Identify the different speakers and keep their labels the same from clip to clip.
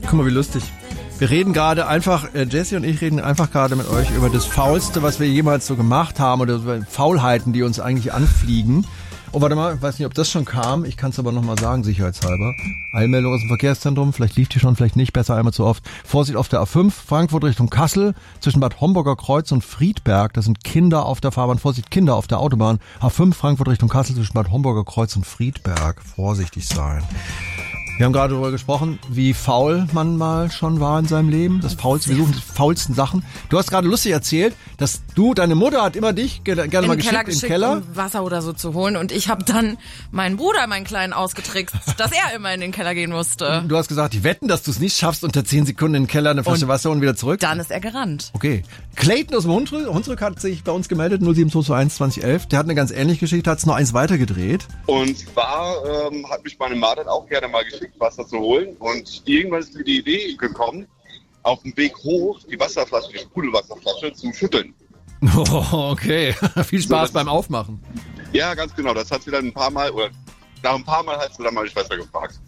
Speaker 1: Guck mal, wie lustig. Wir reden gerade einfach, Jessie und ich reden einfach gerade mit euch über das Faulste, was wir jemals so gemacht haben oder über Faulheiten, die uns eigentlich anfliegen. Oh, warte mal, ich weiß nicht, ob das schon kam. Ich kann es aber nochmal sagen, sicherheitshalber. Eilmeldung aus dem Verkehrszentrum, vielleicht lief die schon, vielleicht nicht, besser einmal zu oft. Vorsicht auf der A5, Frankfurt Richtung Kassel, zwischen Bad Homburger Kreuz und Friedberg. Da sind Kinder auf der Fahrbahn, Vorsicht, Kinder auf der Autobahn. A5, Frankfurt Richtung Kassel, zwischen Bad Homburger Kreuz und Friedberg. Vorsichtig sein. Wir haben gerade darüber gesprochen, wie faul man mal schon war in seinem Leben. Das Faulste, wir suchen die faulsten Sachen. Du hast gerade lustig erzählt, dass deine Mutter hat immer dich gerne mal geschickt im Keller.
Speaker 2: Um Wasser oder so zu holen. Und ich habe dann meinen Bruder, meinen Kleinen, ausgetrickst, dass er immer in den Keller gehen musste.
Speaker 1: Du hast gesagt, die wetten, dass du es nicht schaffst, unter 10 Sekunden in den Keller eine Flasche Wasser und wieder zurück.
Speaker 2: Dann ist er gerannt.
Speaker 1: Okay. Clayton aus dem Hunsrück hat sich bei uns gemeldet, 07221 2011. Der hat eine ganz ähnliche Geschichte, hat es noch eins weitergedreht.
Speaker 3: Und zwar hat mich meine Mutter auch gerne mal geschickt, Wasser zu holen. Und irgendwann ist mir die Idee gekommen, auf dem Weg hoch die Wasserflasche, die Sprudelwasserflasche zu schütteln.
Speaker 1: Oh, okay. Viel Spaß beim Aufmachen.
Speaker 3: Ja, ganz genau. Das hat sie dann ein paar Mal, oder nach ein paar Mal hat sie dann meine Schwester gefragt.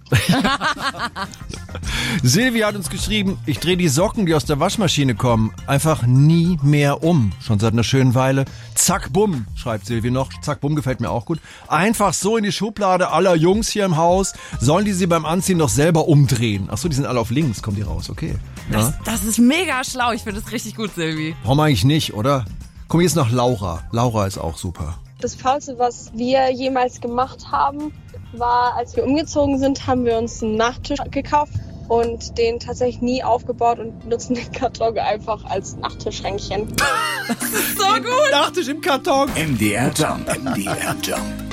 Speaker 1: Silvi hat uns geschrieben, ich drehe die Socken, die aus der Waschmaschine kommen, einfach nie mehr um. Schon seit einer schönen Weile. Zack, bumm, schreibt Silvi noch. Zack, bumm gefällt mir auch gut. Einfach so in die Schublade aller Jungs hier im Haus. Sollen die sie beim Anziehen noch selber umdrehen? Achso, die sind alle auf links, kommen die raus, okay.
Speaker 2: Das ist mega schlau. Ich finde das richtig gut, Silvi.
Speaker 1: Warum eigentlich nicht, oder? Komm, jetzt noch Laura. Laura ist auch super.
Speaker 4: Das Faulste, was wir jemals gemacht haben, war, als wir umgezogen sind, haben wir uns einen Nachttisch gekauft und den tatsächlich nie aufgebaut und nutzen den Karton einfach als Nachttischschränkchen.
Speaker 2: Das ist so gut.
Speaker 1: Nachtisch im Karton.
Speaker 5: MDR Jump. MDR Jump.